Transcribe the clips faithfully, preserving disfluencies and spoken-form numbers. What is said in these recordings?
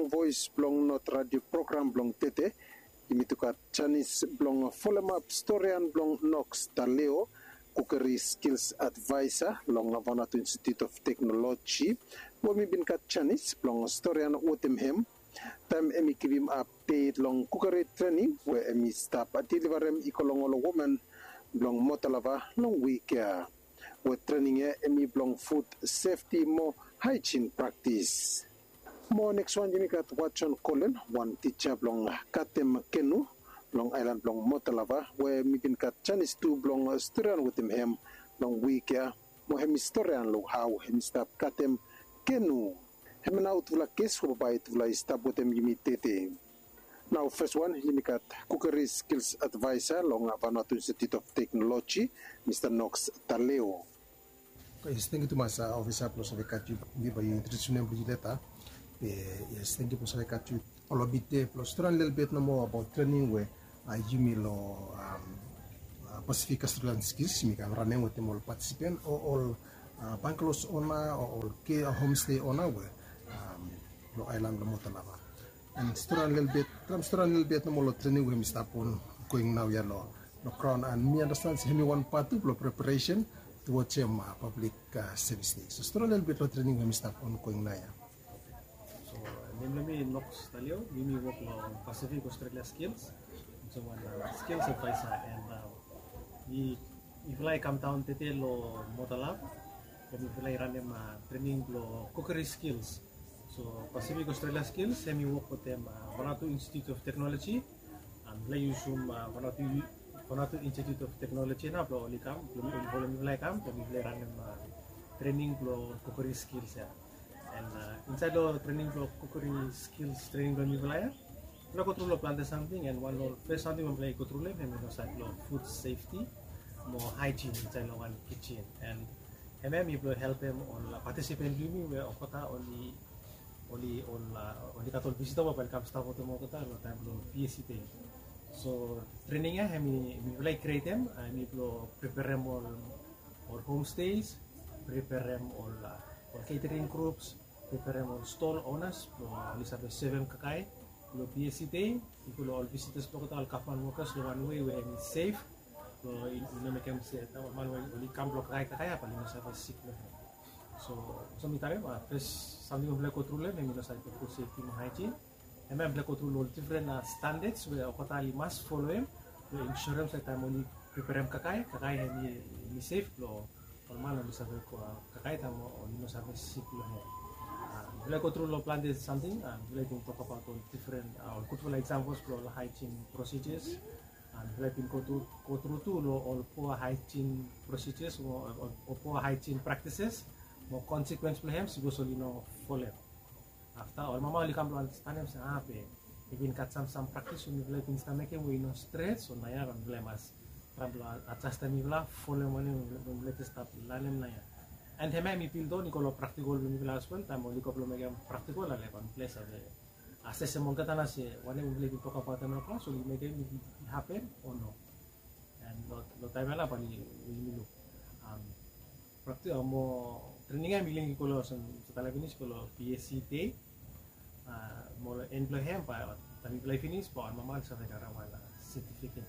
voice blong not radio program blong tete imitukat Chinese blong follow up historian blong Nox Taleo cookery skills advisor long Vanuatu Institute of Technology wami bin kat Chinese blong historian Wotemhem tam emi kibim update long cookery training where emi stop at deliverem ikolongolo woman blong motalava long week with training emi blong food safety mo hygiene practice. Mo next one jimi kat Watson Colin one teacher blong Katem Kenu long island blong Motalava where mi bin kat Chinese two blong historian with him hem long week ya mo hem historian lo how hem stop Katem Kenu hem now to la case ko ba it la stop with him jimi tete. Now first one jimi kat cookery skills advisor long Vanuatu Institute of Technology Mister Nox Taleo. Yes, thank you to my officer plus of kat you give a introduction data. Yes, thank you for saying that you all bit plus learn a little bit more about training where I Jimmy lo um, uh, Pacific Australian skills. Me can run with them all participant or all uh, Bankalos owner or all K homestay owner where um, lo island lo Motalava. And learn a little bit, learn a little bit more training where we start on going now ya lo lo crown and me understand me one part of lo preparation towards um, uh, public uh, service day. So learn a little bit lo training where we start on going now ya. Namely, Nox Taleo, we work on Pacific Australia skills. So one uh, skills advisor, and uh, we if I come down to the lo Motalab, then if I run them uh, training lo cookery skills. So Pacific Australia skills, and we work with them uh, Vanuatu Institute of Technology, and we use um uh, Vanuatu Vanuatu Institute of Technology na lo olikam, lo lo like am, then we run them uh, training lo cookery skills ya. And uh, inside the training for cookery skills training for me playa, we go through plan something and one or first something we play go through le, we go side lo food safety, more hygiene inside the one kitchen and M M we help them on participant me where okota only only on only katol visitor welcome staff to mo kota lo time lo P S C T. So training ya we we like create them and we lo prepare them all or homestays, prepare them all or catering groups, prepare all stall owners, lo Elizabeth seven kakai, lo P S C T, lo all visitors lo kata all kafan workers lo one way where it's safe, lo ino mekem se tawa man way oli kam lo kakai kakai apa lino sa sick lo. So so mitare ma first something of like through le me lo sa food safety and hygiene, and me like through all different uh, standards where kota ali must follow them, lo insurance sa time only prepare kakai kakai ni ni safe lo. Normal bisa ko kakai tamo o lino sa siklo he. Bila ko through lo plan this something and bila ko talk about on different uh, good for examples for lo hygiene procedures and bila ko to go through to lo all poor hygiene procedures or, or, or poor hygiene practices mo consequence for him sigo so lino follow. After all mama li kam lo understand him sa ape even kat some some practice ni bila ko insta make we no stress so na ya kan bila mas Rabla atas tami bla follow money latest start lanem na ya and hema mi pildo ni kolo practical mi bla aspen tamo li koplo mega practical la le kon place ave assess mo kata na se wane mi bla to ka pata na class so li mega mi happen or no and lo lo time la pani mi lo um practical mo training mi lingi kolo sa tala finish kolo P S C T ah mo employ hem pa tami bla finish pa mamal sa kara wala certificate.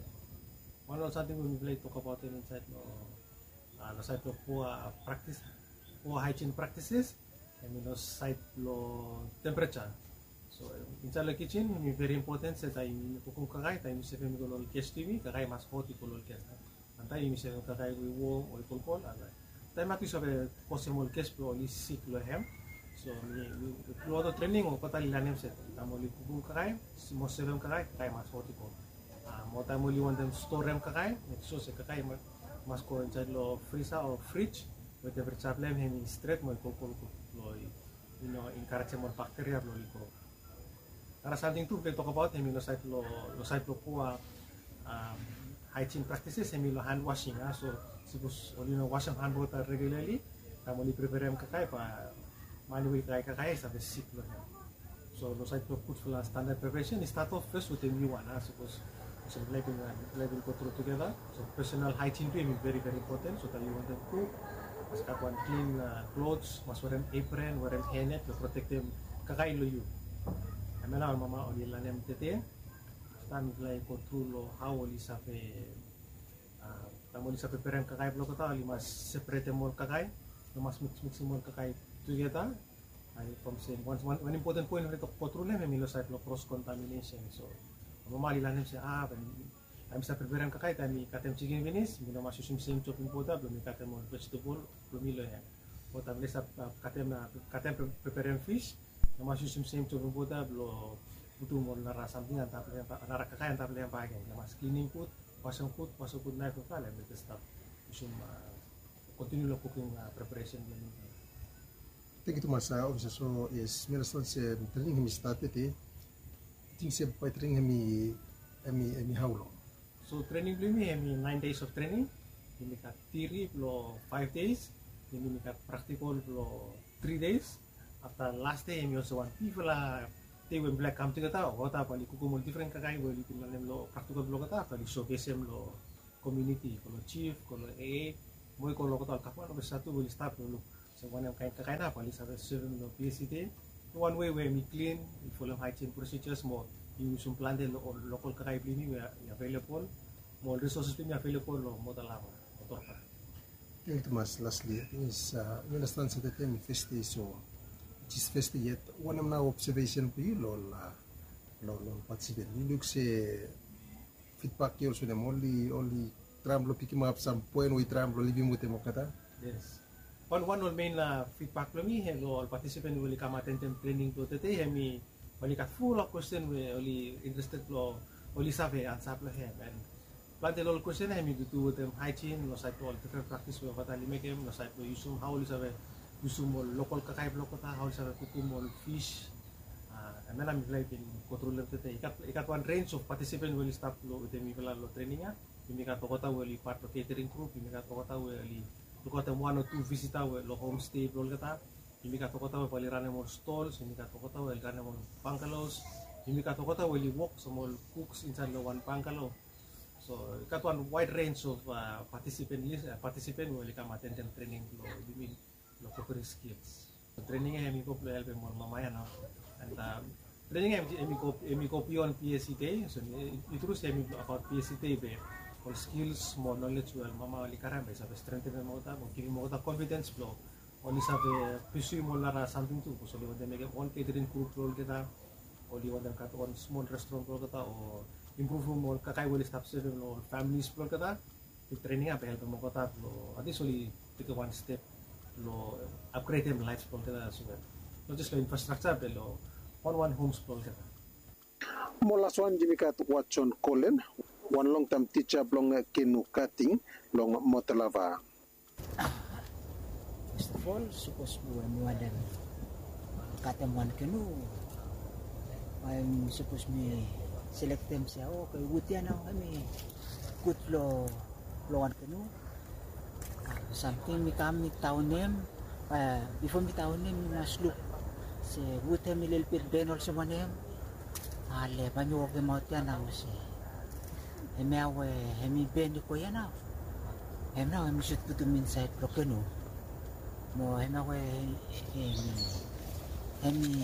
One of something we will talk about it inside no, uh, no side of poor practice, poor hygiene practices, and we know side low temperature. So inside the kitchen, it's very important that I kung kakai, tayo misal kami ko lol case T V, kakai mas hot ko lol case. Antay misal kakai we warm or cool cool, and tayo mati sabi possible case pero only sick lo hem. So we we lo training o patali lanem set. Tamo li kung kakai, mo seven kakai, kakai mas hot ko. Mo tayo muli want them store them kakai, so se kakai mas ko inside lo freezer or fridge, with the temperature level hemi straight mo ko ko lo you know encourage more bacteria lo liko. Para something to talk about hemi lo side lo lo side lo po um, hygiene practices hemi lo hand washing ah so suppose only no wash hand water regularly, tayo muli prepare them kakai pa manual kakai kakai sa basic lo. So lo side lo put for standard preparation start off first with a new one ah suppose. So like we like we go through together. So personal hygiene to is very very important. So that you want to cook, must have one clean uh, clothes, must wear an apron, wear an hairnet to protect them. Kakai lo you. Amela mama oli lanem tete. Stan glay ko tulo how oli sape tamo oli sape perem kakai blok kata oli mas separate mol kakai, mas mix mix mol kakai together. I from say one one one important point nito kotrule me milo site lo cross contamination. So mama oli lanem se ah I'm sa preparing kakai tani katem chicken vinis, mino masusim sim chopping poda, belum katem mon vegetable, belum milo ya. Poda mili sa katem na katem preparing fish, na masusim sim chopping poda, belum butuh mon nara something antap yang nara kakai antap yang pakai, na mas cleaning food, washing food, washing food knife kala, mili stop, usum continue lo cooking preparation belum. Thank you to mas officer. So yes, minister se training hemi started eh. Think se by training hemi hemi hemi how long? So training belum ini nine days of training, ini kat theory belum five days, ini kat practical belum three days. After last day, ini also one people lah, they will black come together. Kota balik kuku multi different kakai balik pindah lo practical belum kata, balik showcase lo community, kalau chief, kalau A, mau kalau kota kapan nomor satu balik staff dulu. So one yang kain kakai na balik sampai seven lo P S C T. One way where we clean, we follow hygiene procedures more. Yung some planted local kakai beli ni available, more resources beli available lo modal lama motor pa. Thank you mas lastly is uh, you understand sa tetem festi so just festi yet one of na observation po you lo la lo lo participate you look say feedback you also them only only tram lo pick up some point we tram lo living with them kata. Yes. One one main la feedback lo mi hello all participant will come attend training to tete hemi balikat full of question we only interested lo only sabe answer lo hem and planted all question hemi to do them hygiene lo side all different practice we kata lime kem lo side lo usum how lo sabe usum local kakai block kata how sabe kukum all fish ah amela mi play pin controller tete ikat ikat one range of participant will start lo with me pala lo training ya mi kat kota will part of catering group mi kat kota will lo kata one or two visitor lo homestay lo kata Ini kata kota we pali rane more stalls, ini kata kota we rane more bungalows, ini kata kota we walk some cooks inside the one bungalow. So kat one wide range of uh, participant list, uh, participant we come attend training lo dimi lo cookery skills. So, training eh mi ko play help more mamaya no. And uh, training eh mi ko mi ko pion P S C T, so itu terus eh mi about P S C T be all skills, more knowledge well mama likaran be sa strengthen mo ta, mo give mo ta confidence flow. Oni sabe pursue mo lara something tu, so they want to make one catering group role kita, or they want to cut one small restaurant role kita, or improve mo kakai will stop serving lo families role kita, di training apa help mo kota lo, adi soli take one step lo upgrade them life role kita sudah, not just lo infrastructure but lo one one homes role kita. Mola swan jimikat Watson Colin, one long term teacher blong kenu cutting long motelava. First of all, suppose mo mo adam katemuan kenu I'm supposed me select them siya okay gutian ako kami good lo loan kenu something mi kami town name uh, before mi town name nas look se gutem mi little bit ben also one name ale pa mi okay mo tiyan ako si emi awe emi ben ko yan ako emi na emi should put them inside pro kenu mo hena we emi emi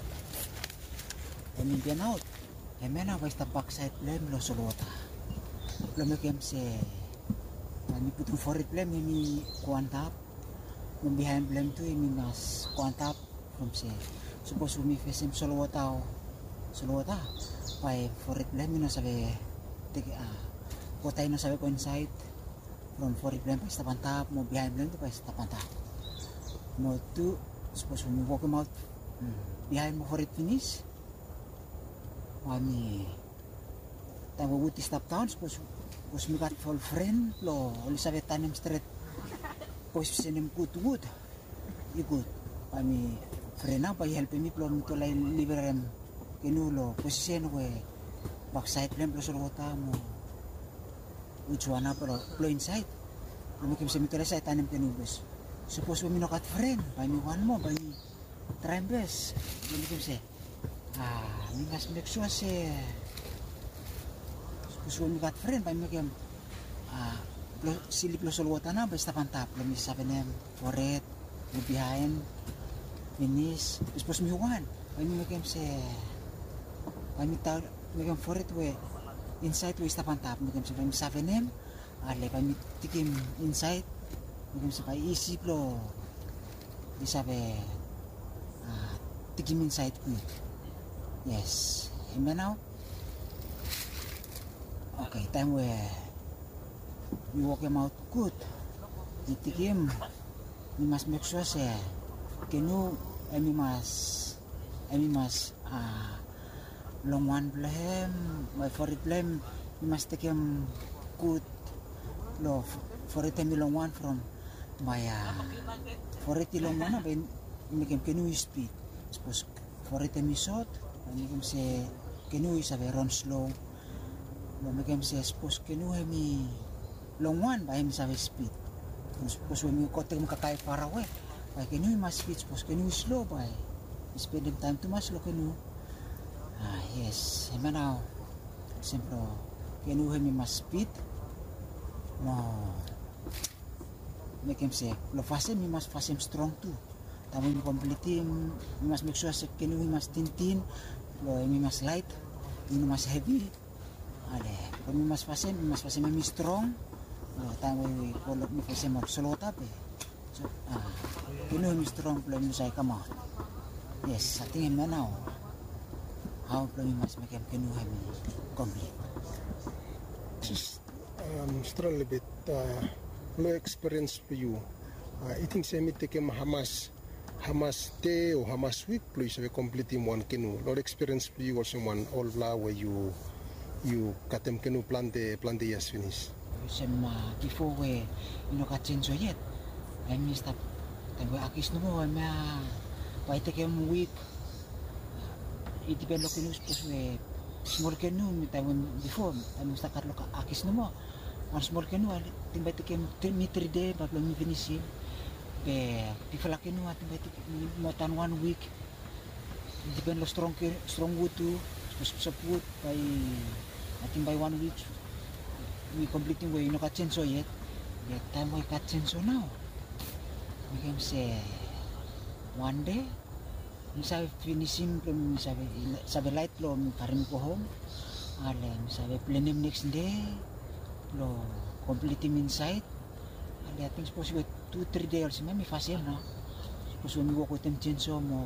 emi bien out emi na we step back side blame lo solota lo me kem se ani putu for it blame emi kuantap mo behind blame tu emi nas kuantap from se suppose we face him solota solota pai for it blame no sabe take ah kota ino sabe ko inside from for it blame pa step antap mo behind blame tu pa step antap mo tu suppose we walk him out hmm. behind mo for it finish kami tayo wuti stop town suppose suppose we got full friend lo Elizabeth Tanem Street position him good good you good kami friend na pa help me plo nito lay liberem kinulo position we backside plan plus rota mo which one na pero plo inside kami kim sa mitera sa Tanem Kinubus suppose we minokat friend by me one more by me try best let me say ah we must make sure say suppose we minokat friend by me kem ah silip lo solwata na basta pantap let me sabi nem for it we behind finish suppose me one by me kem say kami tahu mereka foret we inside we stop antap mereka sampai misavenem ale kami tikim inside mereka sampai isi plo bisa be tikim inside ku yes and now okay time we we walk him out good itikim we must make sure say kenu emi mas emi mas ah long one blame my for it blame we must take him good love for it emi long one from my uh, for it long one ben make him kenu speed suppose for it emi short make him say kenu is a run slow no make him say suppose kenu emi long one by him say speed suppose when you cut him kakai far away by kenu must speed suppose kenu slow by spending time too much lo kenu ah yes now sempre kenu hemi mas speed no make him say lo fase mi mas fase strong too tamu mi complete mi mas make sure se kenu mas tintin lo mi mas light mi mas heavy ale lo mi mas fase mi mas fase mi strong lo tamu mi kalau mi fase mo solo tape so ah kenu mi strong lo mi say come out yes I think now how we must make him kenu him complete. Just um, strong a little bit uh, low experience for you. Uh, I think semi take him Hamas Hamas day or Hamas week please we complete him one kenu. Low experience for you also one all la where you you cut him kenu plan the plan the years finish. Sem uh, before we you know cut change yet. I missed up. Then we akis no mo ma why take him week. It depends on the suppose we small canoe mi time before I must start look akis no mo one small canoe timba take me three day but lo mi finish be before la canoe timba take more than one week it depends on strong strong wood too suppose wood by I think by one week we completing we no cut change so yet the time we cut change so now we can say one day misalnya finishing belum misalnya sampai light belum karim ko home ale misalnya planning next day lo completing inside ale I think suppose we two three days maybe fast no suppose we go with them change so mo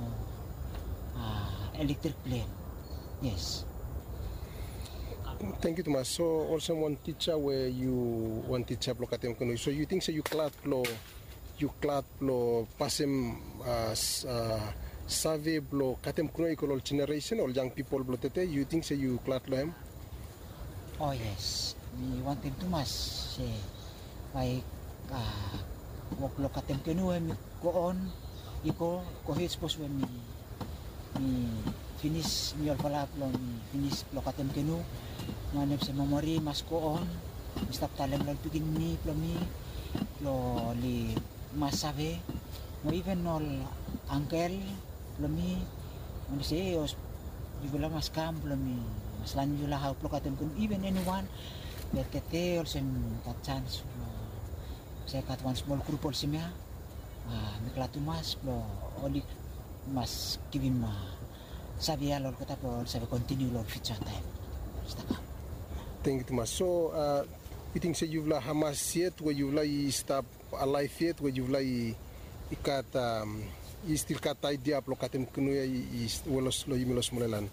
uh, electric plane yes. Thank you Thomas. So also one teacher where you one teacher block at them so you think so you clad lo you clad lo pasem uh, uh, Save blo katem kuno ikolol generation or young people blo tete you think say you clat lo hem? Oh yes, we want him to mas say by ah wok lo katem kuno em go on iko ko hit suppose when me me finish me all pala blo me finish lo katem kuno manem sa memory mas go on stop talem lo begin me blo me lo li mas save mo even all uncle Lami, when you say, you will mas come, Lami, mas lan you lah how plok atem kun even anyone, but tete also kat chance, saya kat one small group also mea, ah, miklatu mas, lo, only mas give him, sabi ya lor kata po, sabi continue lor future time, staka. Thank you mas. So, uh, you think say you lah Hamas yet, where you like stop alive yet, where you like ikat um. Istil kata idea plo katem kuno ya is welos lo yimilos mulalan.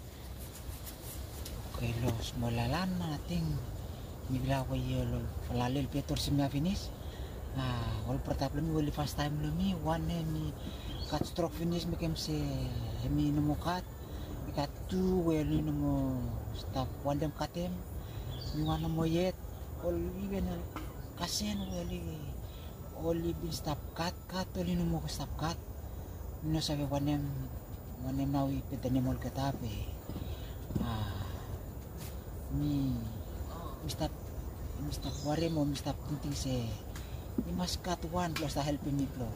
Okay los mulalan nating mibla ko yelo falalel petor simya finish. Ah wal pertap lemi wali first time lemi one mi cut stroke finish mekem se mi nomo cut ikat two wali nomo stop one dem katem mi wana mo yet all even kasen wali only bin stop cut cut only nomo stop cut. No sabi wanem wanem nawi petanimol katape ah mi mistap mistap ware mo mistap tinting se mi mas cut one plus ta help me plo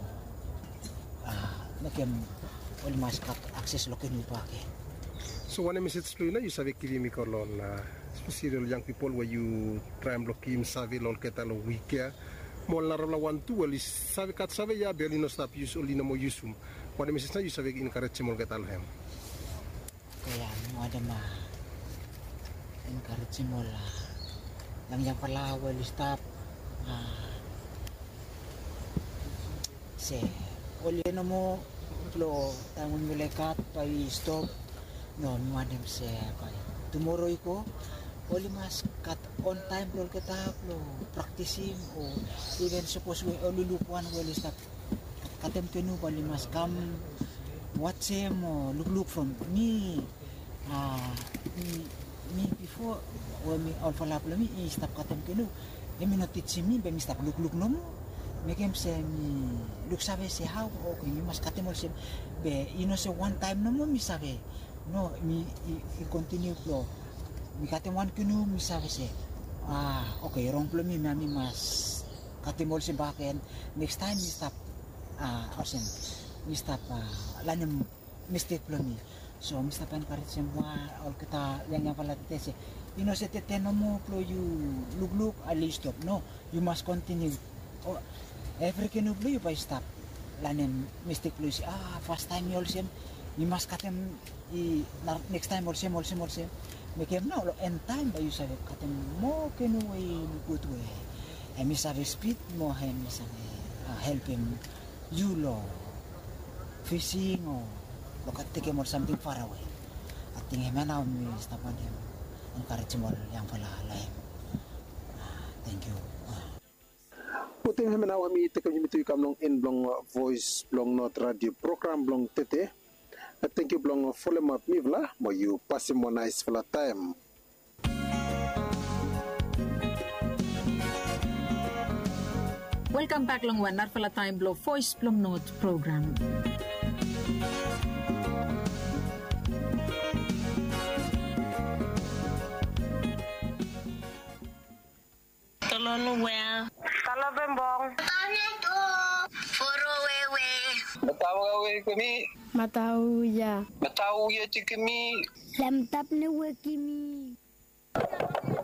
ah nakem ol mas cut access lo kenu pake so one message to na you sabi kivi mi kolon na especially young people where you try and block him sabi lol ketalo weekya mo la la one two well sabi kat sabi ya beli no stop use only no mo usum one message na you sabi encourage mo ketalo hem kaya mo ada ma encourage mo la yang yang pala well stop ah se oli no mo lo tangon melekat pa stop no madam se pa tomorrow iko oli mas cut on time lo kita lo practicing o even suppose we only look one well stop katem kenu pali mas kam watch him or look look from me ah me, me before when me all fall up me I stop katem kenu e me not teach me be me stop look look no me kem se me look sabe se how okay me mas katem all se be you know se one time no mo me sabe no me I, I continue flow mi katem one kenu me sabe se ah okay wrong flow me me mas katem all se back and next time me stop ah osen mi stop lanem mistake plani so mi stop encourage semua all kita yang yang pala tese you know se teteno mo plo you look look at least stop no you must continue oh, every can you play by stop lanem mistake plo si ah first time you also you must katem I next time also also also make him no end time by you say katem mo can way good way and mi sabe speed mo hem mi sabe uh, help him you lo fishing or look at take him or something far away I think him now me stop on him encourage him all yang pala lain uh, thank you uh. Puting him now mi take him to come long in blong voice blong not radio program blong tete I thank you blong full map mivla mo you pass him one nice for time. Welcome back long one Narfala Time Blow Voice Blong Note program. Tolong wea. Kalau bembong. Tanya tu. Foro wewe. Mataw wewe kami. Mataw ya. Mataw ya cikimi. Lam tap ni we kimi.